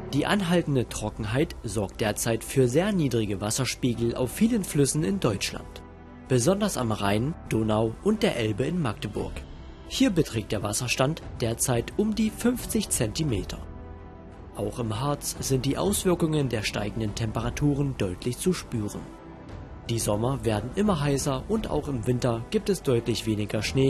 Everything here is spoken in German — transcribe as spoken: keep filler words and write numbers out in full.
Die anhaltende Trockenheit sorgt derzeit für sehr niedrige Wasserspiegel auf vielen Flüssen in Deutschland. Besonders am Rhein, Donau und der Elbe in Magdeburg. Hier beträgt der Wasserstand derzeit um die fünfzig Zentimeter. Auch im Harz sind die Auswirkungen der steigenden Temperaturen deutlich zu spüren. Die Sommer werden immer heißer und auch im Winter gibt es deutlich weniger Schnee